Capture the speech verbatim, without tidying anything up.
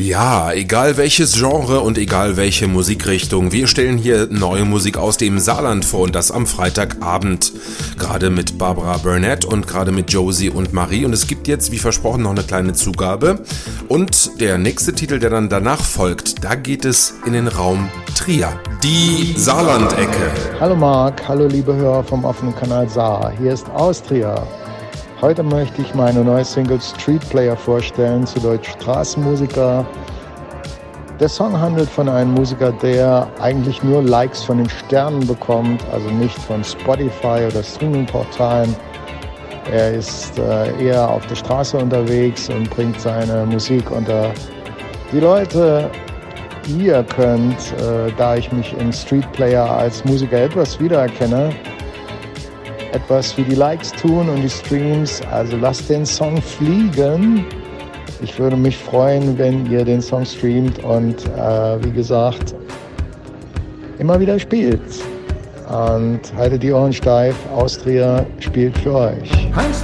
Ja, egal welches Genre und egal welche Musikrichtung, wir stellen hier neue Musik aus dem Saarland vor und das am Freitagabend. Gerade mit Barbara Burnett und gerade mit Josie und Marie. Und es gibt jetzt, wie versprochen, noch eine kleine Zugabe. Und der nächste Titel, der dann danach folgt, da geht es in den Raum Trier. Die Saarland-Ecke. Hallo Marc, hallo liebe Hörer vom offenen Kanal Saar. Hier ist Austria. Heute möchte ich meine neue Single Street Player vorstellen, zu Deutsch Straßenmusiker. Der Song handelt von einem Musiker, der eigentlich nur Likes von den Sternen bekommt, also nicht von Spotify oder Streaming-Portalen. Er ist äh, eher auf der Straße unterwegs und bringt seine Musik unter die Leute. Ihr könnt, äh, da ich mich im Street Player als Musiker etwas wiedererkenne, etwas für die Likes tun und die Streams, also lasst den Song fliegen. Ich würde mich freuen, wenn ihr den Song streamt und äh, wie gesagt, immer wieder spielt. Und haltet die Ohren steif, Austria spielt für euch.